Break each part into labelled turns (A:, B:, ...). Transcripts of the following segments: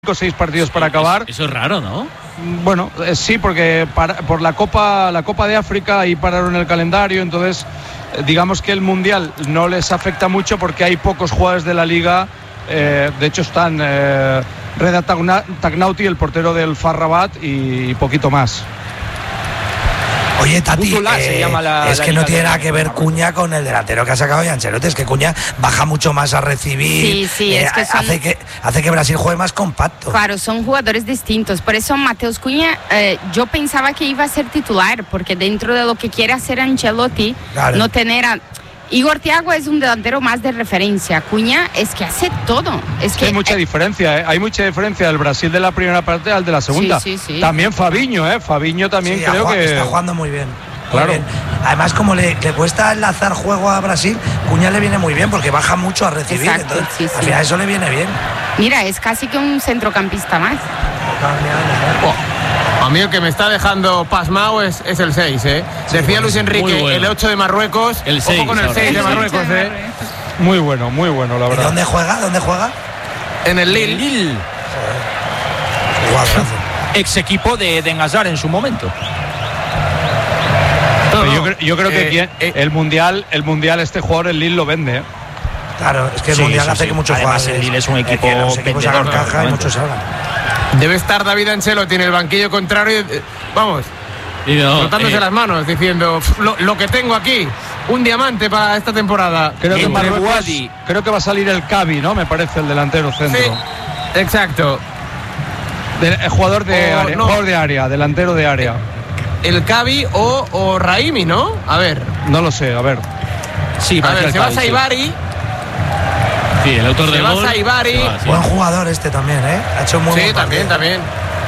A: o 6 partidos para acabar.
B: Eso es raro, ¿no?
A: Bueno, sí, porque por la Copa de África ahí pararon el calendario, entonces digamos que el Mundial no les afecta mucho porque hay pocos jugadores de la Liga. De hecho están Reda Tagnauti, el portero del FAR Rabat, y poquito más.
C: Oye, Tati,
D: se llama
C: es que no tiene nada que ver Cuña con el delantero que ha sacado ya Ancelotti. Es que Cuña baja mucho más a recibir.
E: Sí, es que
C: hace que Brasil juegue más compacto.
E: Claro, son jugadores distintos. Por eso Mateus Cuña, yo pensaba que iba a ser titular, porque dentro de lo que quiere hacer Ancelotti,
C: claro,
E: no tener a... Igor Thiago es un delantero más de referencia. Cuña es que hace todo.
A: Hay mucha diferencia, ¿eh? Hay mucha diferencia del Brasil de la primera parte al de la segunda.
E: Sí.
A: También Fabinho, Fabinho también
C: sí,
A: creo que
C: está jugando muy bien.
A: Claro.
C: Muy bien. Además, como le cuesta enlazar juego a Brasil, Cuña le viene muy bien porque baja mucho a recibir.
E: Exacto,
C: entonces, al final eso le viene bien.
E: Mira, es casi que un centrocampista más.
D: A mí el que me está dejando pasmado es el 6, ¿eh?
C: Sí,
D: decía Luis Enrique,
B: bueno.
D: El 8 de Marruecos.
B: El 6,
D: ojo con el 6 de Marruecos, ¿eh?
A: muy bueno, la
C: ¿Y
A: verdad.
C: dónde juega?
D: En el Lille.
C: Jugadorazo.
F: Ex equipo de Hazard en su momento.
A: Yo creo que el mundial este jugador el Lille lo vende, ¿eh?
C: Claro, es que el
F: Sí,
C: Mundial
F: sí,
C: hace
F: sí.
C: que muchos
F: Además,
C: jugadores,
F: el Lille es un equipo
C: que los equipos hagan
F: vendedor,
C: caja y
F: realmente.
C: muchos salgan.
D: Debe estar David Ancelotti en el banquillo contrario, vamos,
B: Y no,
D: frotándose las manos, diciendo lo que tengo aquí, un diamante para esta temporada.
A: Creo que
F: Entre
A: Marruecos,
F: Wadi.
A: creo que va a salir el Cavi, ¿no? Me parece el delantero centro.
D: Sí, exacto.
A: Jugador de área,
D: no.
A: jugador de área, delantero de área.
D: El Cavi o Raimi, ¿no? A ver,
A: No lo sé, a ver.
F: Sí,
D: a ver, se va
F: a
D: Saibari.
B: Sí, el autor
D: Se
B: del
D: va
B: gol.
D: Saibari.
B: se va, sí.
C: Buen jugador este también, ¿eh? Ha hecho muy
D: Sí,
C: buen partido.
D: también.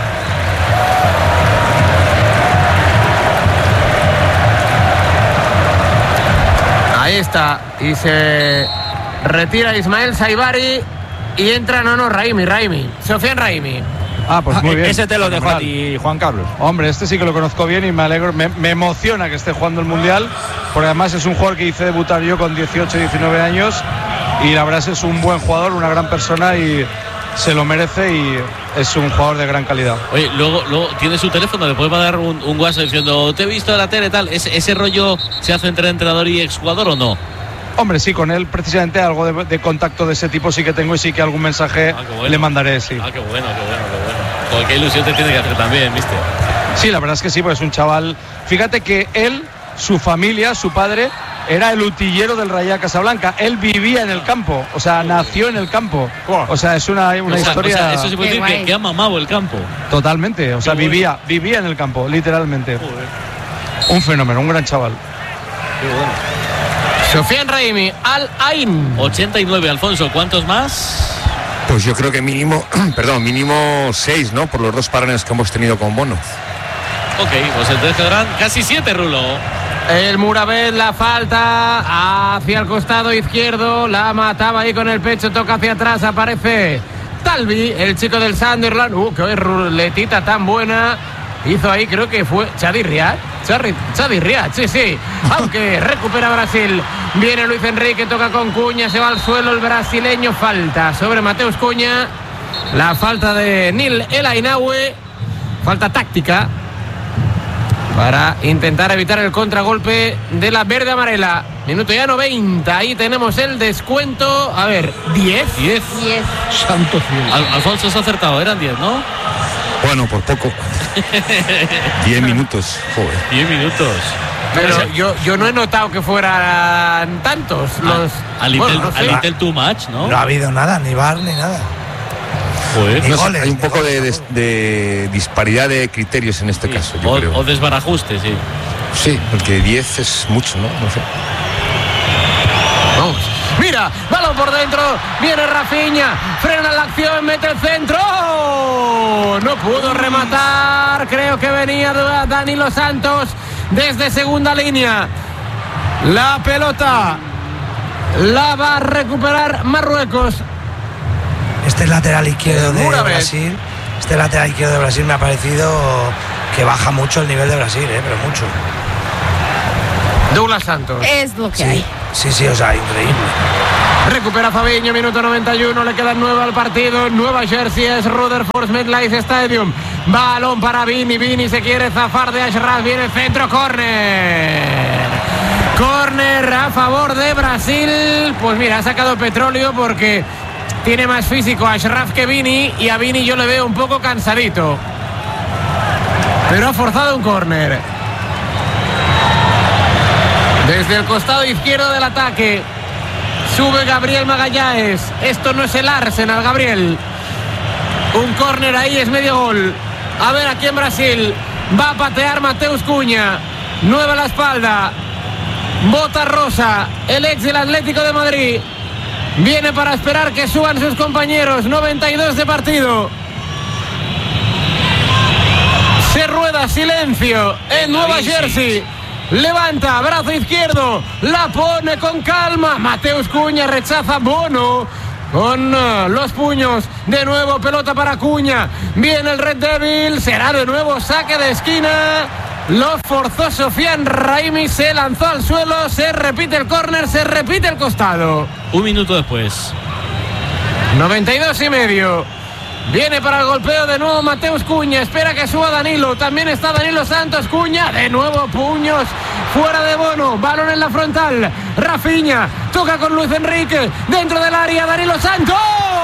D: Ahí está. Y se retira Ismael Saibari y entra Raimi. Sofian Raimi.
A: Ah, pues muy bien.
F: Ese te lo dejo a
A: Fenomenal.
F: ti, Juan Carlos.
A: Hombre, este sí que lo conozco bien y me alegro, me emociona que esté jugando el Mundial, porque además es un jugador que hice debutar yo con 18, 19 años y la verdad es que es un buen jugador, una gran persona y se lo merece y es un jugador de gran calidad.
B: Oye, luego tiene su teléfono, le puede mandar un WhatsApp diciendo, te he visto en la tele, tal. ¿Ese rollo se hace entre entrenador y exjugador o no?
A: Hombre, sí, con él precisamente algo de contacto de ese tipo sí que tengo y sí que algún mensaje
B: Qué bueno.
A: le mandaré, sí.
B: Qué bueno. Joder, qué ilusión te tiene que hacer también, ¿viste?
A: Sí, la verdad es que sí, pues es un chaval. Fíjate que él, su familia, su padre, era el utillero del Rayo Casablanca. Él vivía en el campo, o sea, nació en el campo. O sea, es una historia.
B: O sea, eso se puede
E: Qué
B: decir
E: guay.
B: que ha mamado el campo.
A: Totalmente, o sea,
B: Qué bueno.
A: vivía en el campo, literalmente.
B: Joder,
A: Un fenómeno, un gran chaval.
B: qué bueno.
D: Sofian Raimi, Al Ain.
B: 89, Alfonso, ¿cuántos más?
G: Pues yo creo que mínimo 6, ¿no? Por los 2 parones que hemos tenido con Bono.
B: Ok, pues entonces quedarán casi 7, Rulo.
D: El Murabet, la falta hacia el costado izquierdo, la mataba ahí con el pecho, toca hacia atrás, aparece Talvi, el chico del Sunderland. Qué ruletita tan buena. Hizo ahí, creo que fue Chadi Riad, sí. Aunque recupera Brasil. Viene Luis Enrique, toca con Cuña, se va al suelo el brasileño. Falta sobre Mateus Cuña. La falta de Nil El Ainaoui. Falta táctica para intentar evitar el contragolpe de la verde amarela. Minuto ya 90. Ahí tenemos el descuento. A ver, 10.
A: Santo cielo.
B: Alfonso se ha acertado, eran 10, ¿no?
G: Bueno, por poco. 10 minutos, joder.
B: 10 minutos.
D: Pero yo no he notado que fueran tantos los.
B: Al Intel too much, ¿no?
C: No ha habido nada, ni bar ni nada.
B: Joder.
C: Ni
G: No sé,
C: goles,
G: hay un
C: ni
G: poco
C: goles.
G: de disparidad de criterios en este caso, yo creo.
B: O desbarajuste, sí.
G: Sí, porque 10 es mucho, ¿no? No sé.
D: Vamos. Mira, balón por dentro, viene Rafinha, frena la acción, mete el centro. ¡Oh! No pudo rematar, creo que venía Danilo Santos desde segunda línea. La pelota la va a recuperar Marruecos.
C: Este lateral izquierdo de
D: Murabet.
C: Brasil, me ha parecido que baja mucho el nivel de Brasil, pero mucho.
D: Douglas Santos.
E: Es lo que hay.
C: Sí, o sea, increíble.
D: Recupera Fabinho, minuto 91, le quedan 9 al partido. Nueva Jersey, es Rutherford MetLife Stadium. Balón para Vini, Vini se quiere zafar de Ashraf, viene el centro, córner. Córner a favor de Brasil. Pues mira, ha sacado petróleo porque tiene más físico a Ashraf que Vini, y a Vini yo le veo un poco cansadito. Pero ha forzado un córner. Desde el costado izquierdo del ataque sube Gabriel Magallanes. Esto no es el Arsenal, Gabriel. Un córner ahí es medio gol. A ver aquí en Brasil. Va a patear Mateus Cunha. 9 a la espalda. Bota Rosa, el ex del Atlético de Madrid. Viene para esperar que suban sus compañeros. 92 de partido. Se rueda, silencio en Nueva Jersey. Levanta, brazo izquierdo, la pone con calma. Mateus Cunha rechaza Bono con los puños. De nuevo pelota para Cunha. Viene el Red Devil, será de nuevo saque de esquina. Lo forzó Sofiane Raimi, se lanzó al suelo, se repite el córner, se repite el costado.
B: Un minuto después.
D: 92 y medio. Viene para el golpeo de nuevo Mateus Cunha. Espera que suba Danilo. También está Danilo Santos. Cunha. De nuevo puños. Fuera de Bono. Balón en la frontal. Rafinha. Toca con Luis Enrique. Dentro del área. Danilo Santos.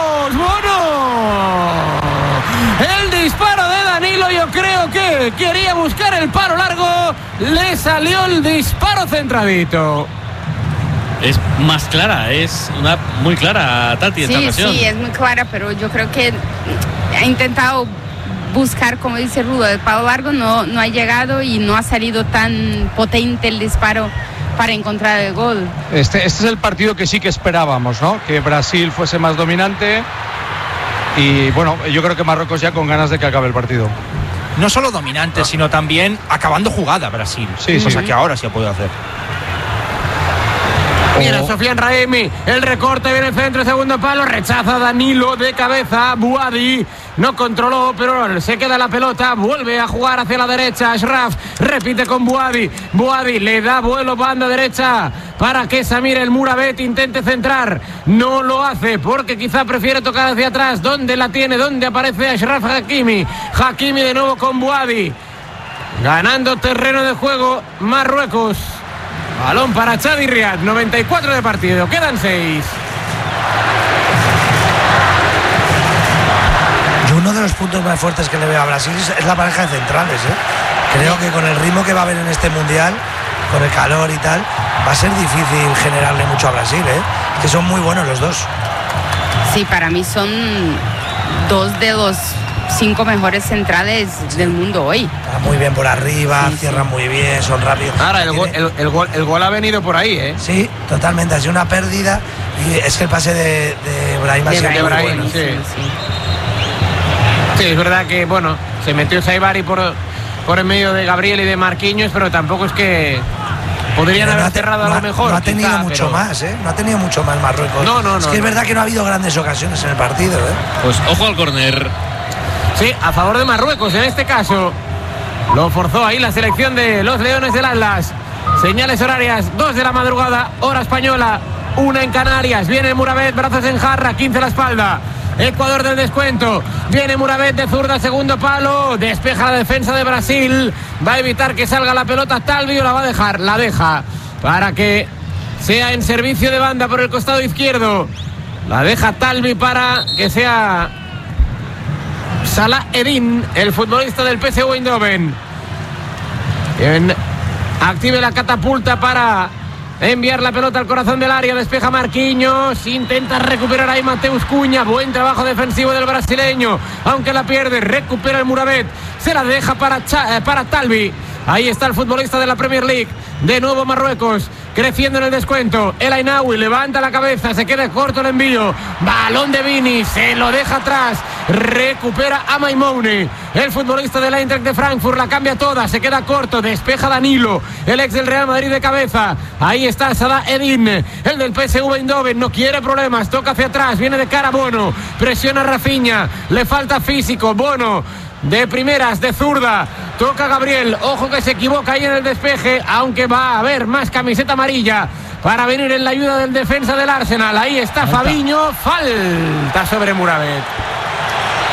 D: Bono. El disparo de Danilo. Yo creo que quería buscar el paro largo. Le salió el disparo centradito.
B: Es más clara, es una muy clara, Tati, esta ocasión.
E: Sí, es muy clara, pero yo creo que ha intentado buscar, como dice Rudo, el palo largo, no ha llegado y no ha salido tan potente el disparo para encontrar el gol.
A: Este es el partido que sí que esperábamos, ¿no? Que Brasil fuese más dominante y bueno, yo creo que Marruecos ya con ganas de que acabe el partido.
F: No solo dominante, sino también acabando jugada Brasil.
A: Sí,
F: cosa
A: sí.
F: que ahora sí ha podido hacer.
D: Mira, Sofiane Raimi, el recorte, viene el centro, segundo palo, rechaza Danilo de cabeza, Buadi no controló, pero se queda la pelota, vuelve a jugar hacia la derecha, Ashraf, repite con Buadi, Buadi le da vuelo banda derecha para que Samir El Mourabet intente centrar, no lo hace porque quizá prefiere tocar hacia atrás, ¿dónde la tiene? ¿Dónde aparece Ashraf Hakimi? Hakimi de nuevo con Buadi, ganando terreno de juego Marruecos. Balón para Chadi Riad, 94 de partido, quedan 6.
C: Yo uno de los puntos más fuertes que le veo a Brasil es la pareja de centrales, ¿eh? Creo que con el ritmo que va a haber en este Mundial, con el calor y tal, va a ser difícil generarle mucho a Brasil, ¿eh? Que son muy buenos los dos.
E: Sí, para mí son 2 de los 5 mejores centrales del mundo hoy.
C: Está muy bien por arriba, cierran muy bien, son rápidos.
D: Ahora, el gol ha venido por ahí, ¿eh?
C: Sí, totalmente, ha sido una pérdida y es que el pase de Brahim ha sido muy bueno.
D: Sí. Sí, es verdad que, bueno, se metió Saibari por en medio de Gabriel y de Marquinhos, pero tampoco es que podrían haber cerrado a lo mejor.
C: No ha tenido mucho más, ¿eh? No ha tenido mucho más Marruecos. Es que es verdad que no ha habido grandes ocasiones en el partido, ¿eh?
B: Pues ojo al córner.
D: Sí, a favor de Marruecos en este caso. Lo forzó ahí la selección de los Leones del Atlas. Señales horarias, 2 de la madrugada, hora española, 1 en Canarias. Viene Mourabet, brazos en jarra, 15 a la espalda. Ecuador del descuento. Viene Mourabet de zurda, segundo palo. Despeja la defensa de Brasil. Va a evitar que salga la pelota. Talvi la va a dejar, la deja para que sea en servicio de banda por el costado izquierdo. La deja Talvi para que sea Salah Eddin, el futbolista del PSV Eindhoven. Active la catapulta para enviar la pelota al corazón del área. Despeja Marquinhos, intenta recuperar ahí Mateus Cunha. Buen trabajo defensivo del brasileño, aunque la pierde. Recupera el Mourabet, se la deja para Talvi. Ahí está el futbolista de la Premier League. De nuevo Marruecos, creciendo en el descuento. El Ainaoui levanta la cabeza, se queda corto el envío. Balón de Vini, se lo deja atrás. Recupera a Maimoune, el futbolista del Eintracht de Frankfurt. La cambia toda, se queda corto. Despeja Danilo, el ex del Real Madrid de cabeza. Ahí está Salah Eddin, el del PSV Eindhoven. No quiere problemas, toca hacia atrás, viene de cara Bono. Presiona Rafinha, le falta físico. Bono de primeras, de zurda, toca Gabriel, ojo que se equivoca ahí en el despeje, aunque va a haber más camiseta amarilla para venir en la ayuda del defensa del Arsenal. Ahí está Fabinho, falta sobre Mouravet.